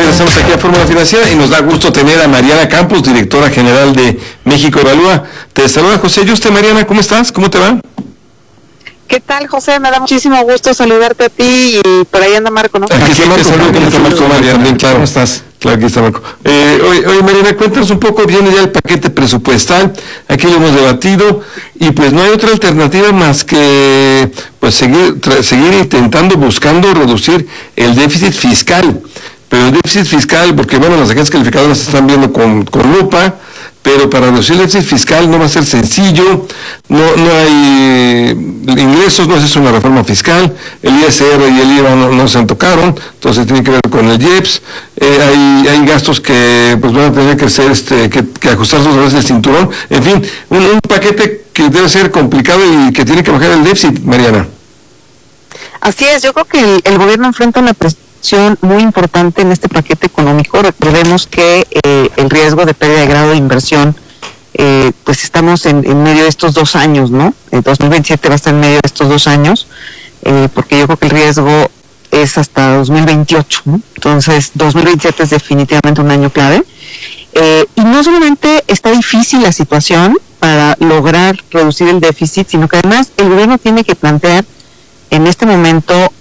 regresamos aquí a Fórmula Financiera y nos da gusto tener a Mariana Campos, directora general de México Evalúa. Te saluda José Yuste. Mariana, ¿cómo estás? ¿Cómo te va? ¿Qué tal, José? Me da muchísimo gusto saludarte a ti y por ahí anda Marco, ¿no? Aquí está Marco. ¿Cómo está Marco? Mariana, bien, claro. ¿Cómo estás? Claro, aquí está Marco. Oye, Mariana, cuéntanos un poco, viene ya el paquete presupuestal, aquí lo hemos debatido, y pues no hay otra alternativa más que pues seguir intentando, buscando reducir el déficit fiscal. Pero el déficit fiscal, porque bueno, las agencias calificadoras se están viendo con lupa, pero para reducir el déficit fiscal no va a ser sencillo, no hay ingresos, no es una reforma fiscal, el ISR y el IVA no se tocaron, entonces tiene que ver con el IEPS, hay gastos que pues van a tener que ser que ajustarse otra vez el cinturón, en fin, un paquete que debe ser complicado y que tiene que bajar el déficit, Mariana. Así es, yo creo que el gobierno enfrenta una presión muy importante en este paquete económico. Recordemos que el riesgo de pérdida de grado de inversión, pues estamos en medio de estos 2 años, ¿no? El 2027 va a estar en medio de estos 2 años, porque yo creo que el riesgo es hasta 2028, ¿no? Entonces, 2027 es definitivamente un año clave. Y no solamente está difícil la situación para lograr reducir el déficit, sino que además el gobierno tiene que plantear en este momento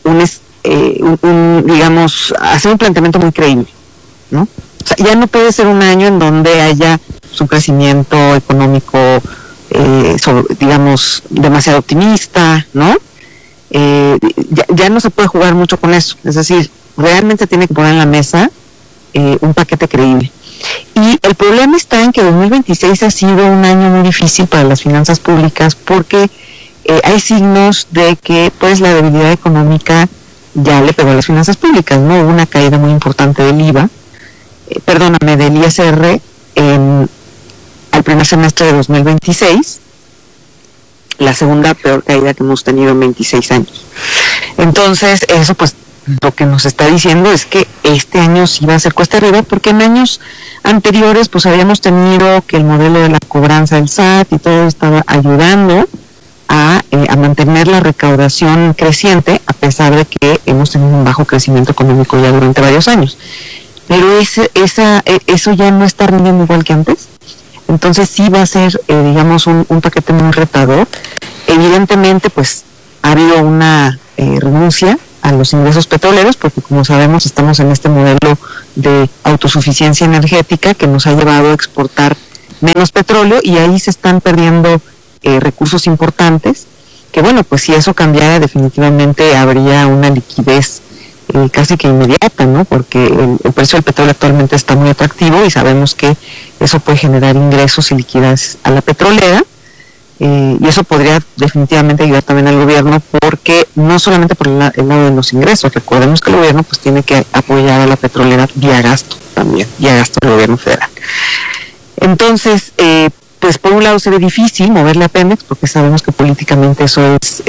digamos, hacer un planteamiento muy creíble, ¿no? O sea, ya no puede ser un año en donde haya un crecimiento económico, digamos, demasiado optimista, ¿no? Ya no se puede jugar mucho con eso. Es decir, realmente tiene que poner en la mesa un paquete creíble. Y el problema está en que 2026 ha sido un año muy difícil para las finanzas públicas porque hay signos de que, pues, la debilidad económica ya le pegó a las finanzas públicas, ¿no? Hubo una caída muy importante del IVA, del ISR al primer semestre de 2026, la segunda peor caída que hemos tenido en 26 años. Entonces, eso pues lo que nos está diciendo es que este año sí va a ser cuesta arriba, porque en años anteriores pues habíamos tenido que el modelo de la cobranza del SAT y todo estaba ayudando a mantener la recaudación creciente, a pesar de que hemos tenido un bajo crecimiento económico ya durante varios años. Pero eso ya no está rindiendo igual que antes. Entonces sí va a ser, digamos, un paquete muy retador. Evidentemente, pues, ha habido una renuncia a los ingresos petroleros, porque como sabemos estamos en este modelo de autosuficiencia energética que nos ha llevado a exportar menos petróleo, y ahí se están perdiendo recursos importantes, que bueno, pues si eso cambiara definitivamente habría una liquidez casi que inmediata, ¿no? Porque el precio del petróleo actualmente está muy atractivo y sabemos que eso puede generar ingresos y liquidez a la petrolera, y eso podría definitivamente ayudar también al gobierno, porque no solamente por el lado de los ingresos, recordemos que el gobierno pues tiene que apoyar a la petrolera vía gasto también, vía gasto del gobierno federal. Entonces, pues por un lado se ve difícil moverle a Pemex, porque sabemos que políticamente eso es,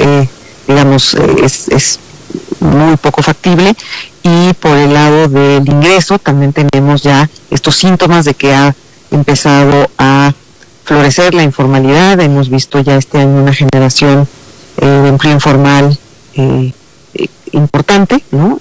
es muy poco factible, y por el lado del ingreso también tenemos ya estos síntomas de que ha empezado a florecer la informalidad. Hemos visto ya este año una generación de empleo informal importante, ¿no?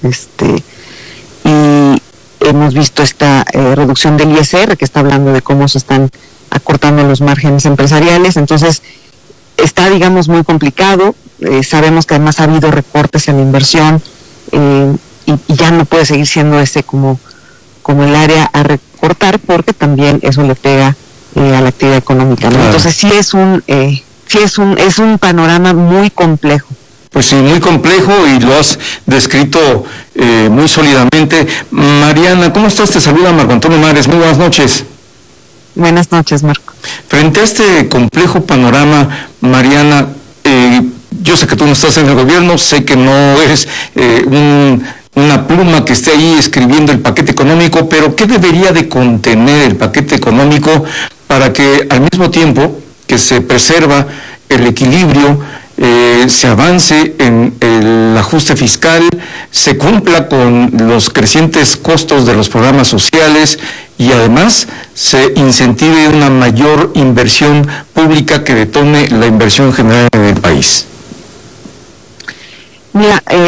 Y hemos visto esta reducción del ISR, que está hablando de cómo se están acortando los márgenes empresariales. Entonces está, digamos, muy complicado. Sabemos que además ha habido recortes en la inversión, y ya no puede seguir siendo ese como el área a recortar, porque también eso le pega a la actividad económica, ¿no? Claro. Entonces sí es un panorama muy complejo. Pues sí, muy complejo, y lo has descrito muy sólidamente. Mariana, ¿cómo estás? Te saluda Marco Antonio Mares. Muy buenas noches. Buenas noches, Marco. Frente a este complejo panorama, Mariana, yo sé que tú no estás en el gobierno, sé que no eres una pluma que esté ahí escribiendo el paquete económico, pero ¿qué debería de contener el paquete económico para que al mismo tiempo que se preserva el equilibrio, se avance en el ajuste fiscal, se cumpla con los crecientes costos de los programas sociales y además se incentive una mayor inversión pública que detone la inversión general en el país? Mira,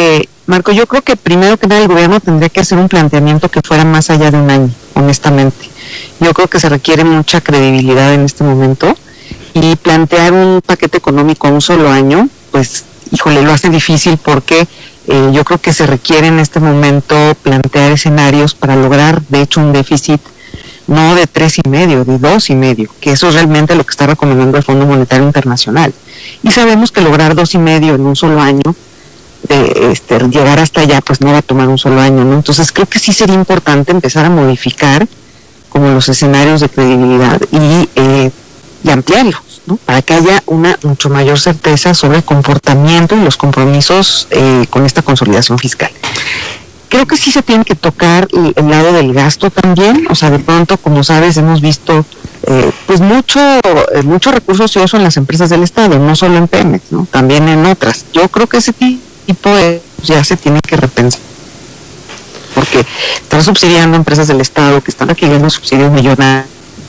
Marco, yo creo que primero que nada el gobierno tendría que hacer un planteamiento que fuera más allá de un año, honestamente. Yo creo que se requiere mucha credibilidad en este momento y plantear un paquete económico a un solo año, pues, híjole, lo hace difícil porque yo creo que se requiere en este momento plantear escenarios para lograr, de hecho, un déficit no de 3,5, de 2,5, que eso es realmente lo que está recomendando el Fondo Monetario Internacional. Y sabemos que lograr 2,5 en un solo año, llegar hasta allá, pues no va a tomar un solo año, ¿no? Entonces creo que sí sería importante empezar a modificar como los escenarios de credibilidad y ampliarlos, ¿no? Para que haya una mucho mayor certeza sobre el comportamiento y los compromisos con esta consolidación fiscal. Creo que sí se tiene que tocar el lado del gasto también, o sea, de pronto, como sabes, hemos visto pues mucho recurso ocioso en las empresas del Estado, no solo en Pemex, ¿no? También en otras. Yo creo que ese tipo ya se tiene que repensar, porque están subsidiando empresas del Estado que están adquiriendo subsidios millonarios,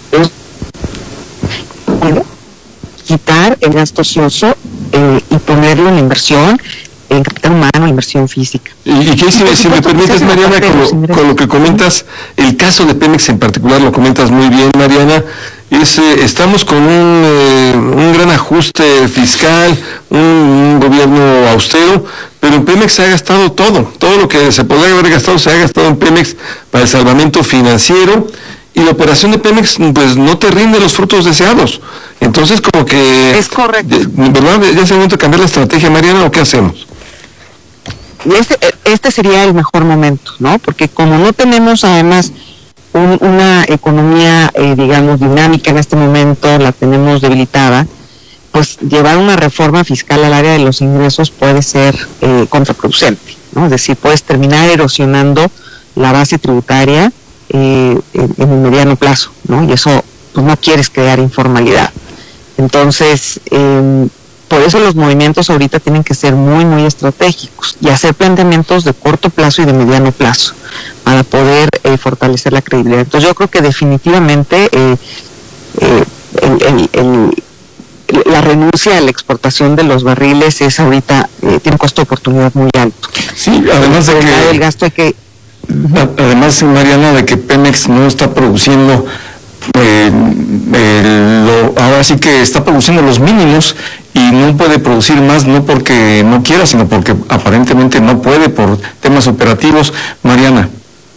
quitar el gasto ocioso y ponerlo en la inversión, en capital humano, inversión física. Y que si me permites, Mariana, con lo que comentas, el caso de Pemex en particular, lo comentas muy bien, Mariana, estamos con un gran ajuste fiscal, un gobierno austero, pero en Pemex se ha gastado todo lo que se podría haber gastado se ha gastado en Pemex para el salvamento financiero, y la operación de Pemex pues no te rinde los frutos deseados. Entonces como que... Es correcto. ¿Verdad? ¿Ya es el momento de cambiar la estrategia, Mariana, o qué hacemos? Este sería el mejor momento, ¿no? Porque como no tenemos además una economía, digamos, dinámica en este momento, la tenemos debilitada, pues llevar una reforma fiscal al área de los ingresos puede ser contraproducente, ¿no? Es decir, puedes terminar erosionando la base tributaria en el mediano plazo, ¿no? Y eso, pues no quieres crear informalidad. Entonces, por eso los movimientos ahorita tienen que ser muy, muy estratégicos y hacer planteamientos de corto plazo y de mediano plazo para poder fortalecer la credibilidad. Entonces yo creo que definitivamente la renuncia a la exportación de los barriles es ahorita, tiene un costo de oportunidad muy alto. Sí, además de que... el gasto hay que... Además, Mariana, de que Pemex no está produciendo... ahora sí que está produciendo los mínimos y no puede producir más, no porque no quiera, sino porque aparentemente no puede por temas operativos. Mariana.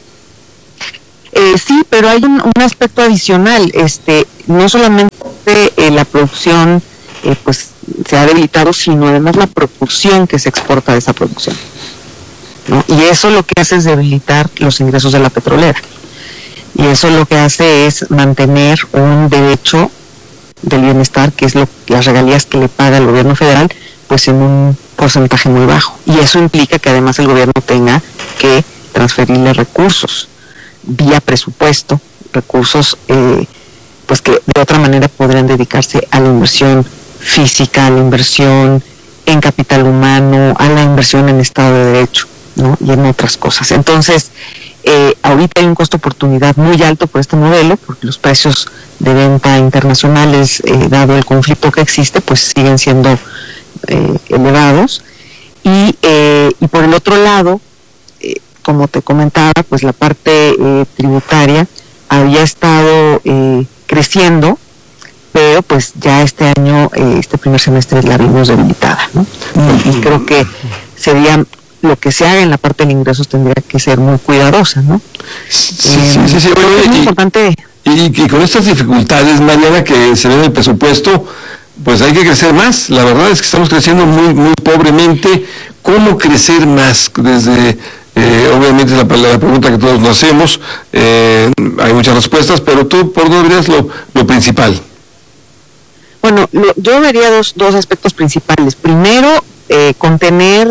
Sí, pero hay un aspecto adicional, no solamente la producción pues se ha debilitado, sino además la proporción que se exporta de esa producción, ¿no? Y eso lo que hace es debilitar los ingresos de la petrolera. Y eso lo que hace es mantener un derecho del bienestar, que es las regalías que le paga el gobierno federal, pues en un porcentaje muy bajo. Y eso implica que además el gobierno tenga que transferirle recursos vía presupuesto, recursos pues que de otra manera podrían dedicarse a la inversión física, a la inversión en capital humano, a la inversión en Estado de Derecho, ¿no? Y en otras cosas. Entonces, ahorita hay un costo oportunidad muy alto por este modelo, porque los precios de venta internacionales, dado el conflicto que existe, pues siguen siendo elevados. Y por el otro lado, como te comentaba, pues la parte tributaria había estado creciendo, pero pues ya este año, este primer semestre la vimos debilitada, ¿no? Y creo que sería... lo que se haga en la parte de ingresos tendría que ser muy cuidadosa, ¿no? Sí. Oye, es muy importante. Y con estas dificultades, Mariana, que se ven en el presupuesto, pues hay que crecer más. La verdad es que estamos creciendo muy, muy pobremente. ¿Cómo crecer más? Desde, obviamente, la pregunta que todos nos hacemos, hay muchas respuestas, pero tú, ¿por dónde verías lo principal? Bueno, yo vería dos aspectos principales. Primero, contener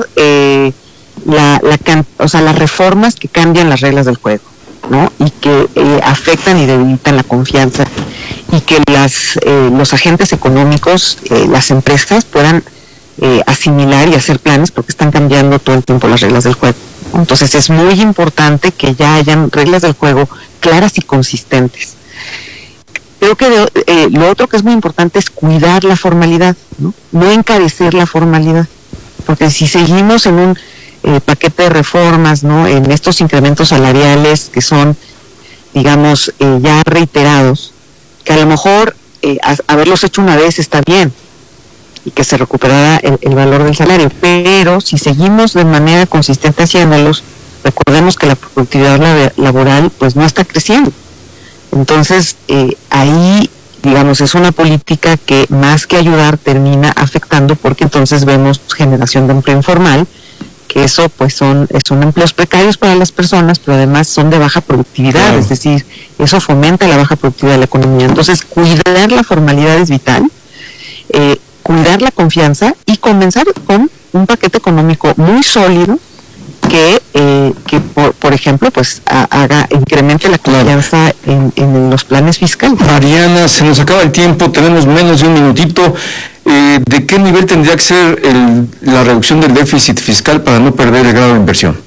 las reformas que cambian las reglas del juego, ¿no? Y que afectan y debilitan la confianza, y que los agentes económicos, las empresas puedan asimilar y hacer planes, porque están cambiando todo el tiempo las reglas del juego. Entonces es muy importante que ya hayan reglas del juego claras y consistentes. Creo que lo otro que es muy importante es cuidar la formalidad, ¿no? No encarecer la formalidad, porque si seguimos en paquete de reformas, ¿no? En estos incrementos salariales que son, digamos, ya reiterados, que a lo mejor haberlos hecho una vez está bien y que se recuperará el valor del salario, pero si seguimos de manera consistente haciéndolos, recordemos que la productividad laboral pues no está creciendo. Entonces, ahí, digamos, es una política que más que ayudar termina afectando, porque entonces vemos generación de empleo informal, que eso pues son empleos precarios para las personas, pero además son de baja productividad, claro. Es decir, eso fomenta la baja productividad de la economía. Entonces, cuidar la formalidad es vital, cuidar la confianza y comenzar con un paquete económico muy sólido que por ejemplo, pues incremente la confianza en los planes fiscales. Mariana, se nos acaba el tiempo, tenemos menos de un minutito. ¿De qué nivel tendría que ser la reducción del déficit fiscal para no perder el grado de inversión?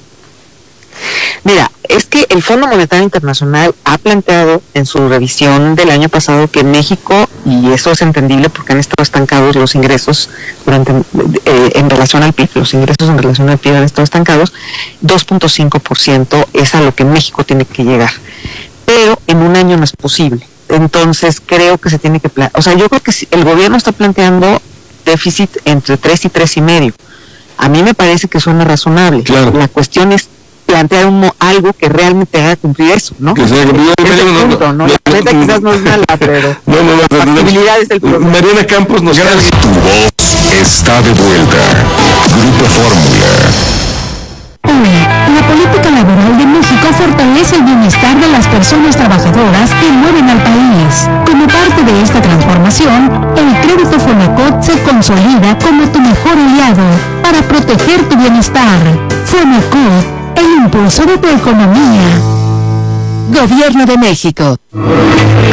Mira, es que el Fondo Monetario Internacional ha planteado en su revisión del año pasado que México, y eso es entendible porque han estado estancados los ingresos en relación al PIB, los ingresos en relación al PIB han estado estancados, 2.5% es a lo que México tiene que llegar, pero en un año no es posible. Entonces creo que se tiene que yo creo que el gobierno está planteando déficit entre 3 y 3.5. A mí me parece que suena razonable. Claro. La cuestión es plantear algo que realmente haga cumplir eso, ¿no? Que sea cumplido. La meta quizás no es mala, pero la factibilidad es el problema. Mariana Campos nos da. Tu voz está de vuelta. Grupo Fórmula. Hola, la política laboral de México fortalece el bienestar de las personas trabajadoras que mueven al país. Como parte de esta transformación, el crédito Fonacot se consolida como tu mejor aliado para proteger tu bienestar. Fonacot, el impulso de tu economía. Gobierno de México.